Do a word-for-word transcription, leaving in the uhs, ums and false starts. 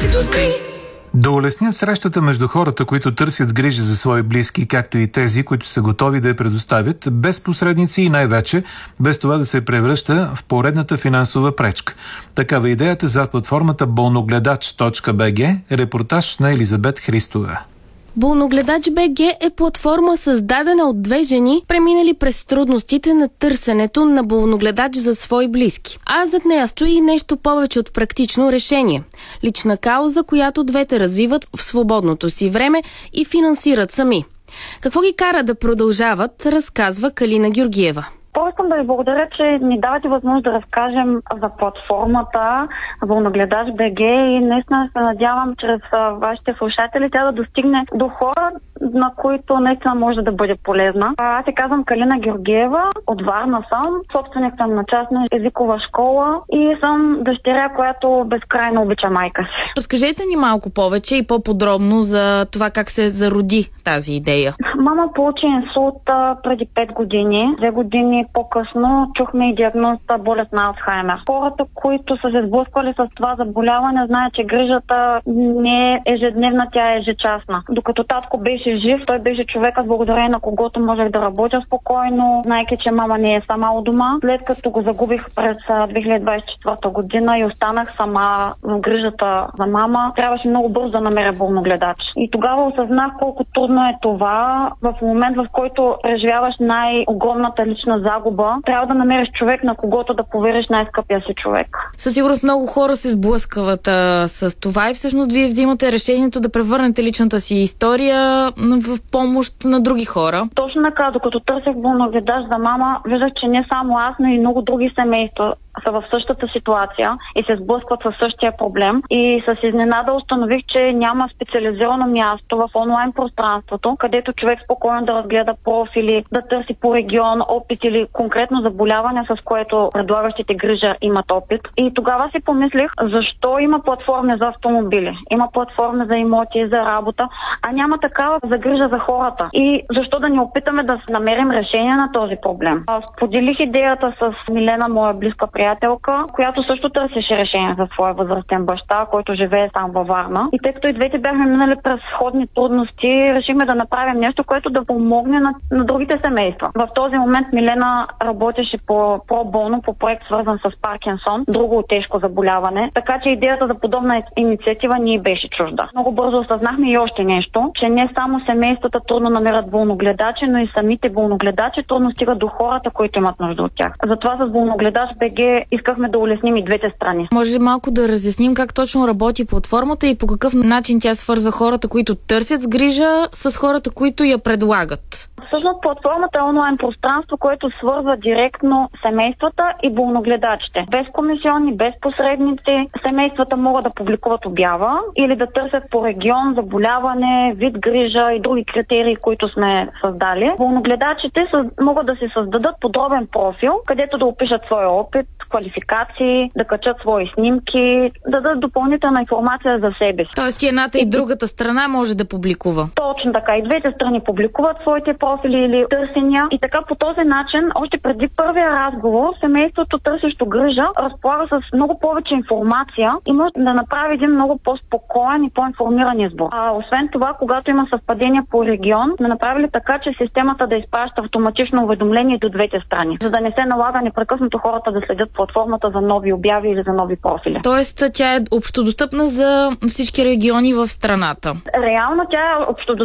Да улеснят срещата между хората, които търсят грижи за свои близки, както и тези, които са готови да я предоставят, без посредници и най-вече без това да се превръща в поредната финансова пречка. Такава идеята зад платформата болногледач точка би джи, репортаж на Елизабет Христова. Болногледач точка би джи е платформа, създадена от две жени, преминали през трудностите на търсенето на болногледач за свои близки. А зад нея стои нещо повече от практично решение. Лична кауза, която двете развиват в свободното си време и финансират сами. Какво ги кара да продължават, разказва Калина Георгиева. Първо искам да ви благодаря, че ни давате възможност да разкажем за платформата болногледач точка би джи и наистина се надявам чрез вашите слушатели тя да достигне до хора, на които наистина може да бъде полезна. Аз се казвам Калина Георгиева, от Варна съм, собственик съм на частна езикова школа и съм дъщеря, която безкрайно обича майка си. Разкажете ни малко повече и по-подробно за това как се зароди тази идея. Мама получи инсулт преди пет години. Две години по-късно чухме и диагнозата болест на Алцхаймер. Хората, които са се сблъсквали с това заболяване, знаят, че грижата не е ежедневна, тя е ежечасна. Докато татко беше жив, той беше човека, благодарение на когото можех да работя спокойно, знайки, че мама не е сама у дома. След като го загубих през две хиляди двадесет и четвърта година и останах сама в грижата за мама, трябваше много бързо да намеря болногледач. И тогава осъзнах колко трудно е това. В момент, в който преживяваш най-огромната лична загуба, трябва да намериш човек, на когото да повериш най-скъпия си човек. Със сигурност много хора се сблъскват а, с това и всъщност вие взимате решението да превърнете личната си история в помощ на други хора. Точно така, докато търсех болногледач за мама, виждах, че не само аз, но и много други семейства са в същата ситуация и се сблъскват със същия проблем. И с изненада установих, че няма специализирано място в онлайн пространството, където човек спокойно да разгледа профили, да търси по регион опит или конкретно заболяване, с което предлагащите грижа имат опит. И тогава си помислих, защо има платформи за автомобили, има платформи за имоти, за работа, а няма такава за грижа за хората. И защо да не опитаме да намерим решение на този проблем? Аз поделих идеята с Милена, моя близка приятелка, която също търсеше решение за своя възрастен баща, който живее сам във Варна. И тъй като и двете бяхме минали през сходни трудности, решихме да направим нещо, което да помогне на, на другите семейства. В този момент Милена работеше по проболно по проект, свързан с Паркинсон, друго тежко заболяване, така че идеята за подобна инициатива ни беше чужда. Много бързо осъзнахме и още нещо, че не само семействата трудно намират болногледачи, но и самите болногледачи трудно стигат до хората, които имат нужда от тях. Затова с болногледач точка би джи искахме да улесним и двете страни. Може ли малко да разясним как точно работи платформата и по какъв начин тя свързва хората, които търсят с грижа, с хората, които я предлагат? Всъщност платформата е онлайн пространство, което свързва директно семействата и болногледачите. Без комисионни, без посредници, семействата могат да публикуват обява или да търсят по регион, заболяване, вид грижа и други критерии, които сме създали. Болногледачите могат да си създадат подробен профил, където да опишат своя опит, квалификации, да качат свои снимки, да дадат допълнителна информация за себе си. Тоест и едната и другата страна може да публикува. Точно така. И двете страни публикуват своите профили или търсения. И така по този начин, още преди първия разговор, семейството търсещо грижа разполага с много повече информация и може да направи един много по-спокоен и по-информиран избор. А освен това, когато има съвпадения по регион, сме направили така, че системата да изпраща автоматично уведомление до двете страни, за да не се налага непрекъснато хората да следят платформата за нови обяви или за нови профили. Тоест тя е общодостъпна за всички региони в страната. Реално тя е общодостъпна